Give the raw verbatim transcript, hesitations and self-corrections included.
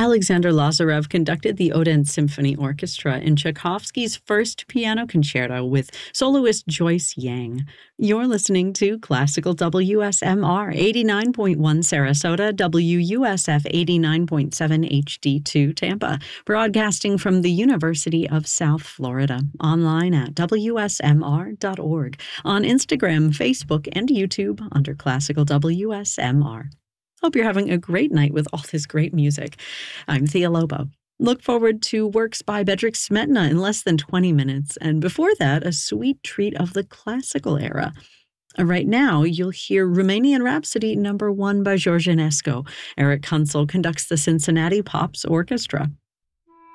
Alexander Lazarev conducted the Odense Symphony Orchestra in Tchaikovsky's first piano concerto with soloist Joyce Yang. You're listening to Classical W S M R eighty-nine point one Sarasota, W U S F eighty-nine point seven H D two Tampa, broadcasting from the University of South Florida, online at W S M R dot org, on Instagram, Facebook, and YouTube under Classical W S M R. Hope you're having a great night with all this great music. I'm Thea Lobo. Look forward to works by Bedřich Smetana in less than twenty minutes, and before that, a sweet treat of the classical era. Right now, you'll hear Romanian Rhapsody number one by George Enescu. Eric Kunsel conducts the Cincinnati Pops Orchestra.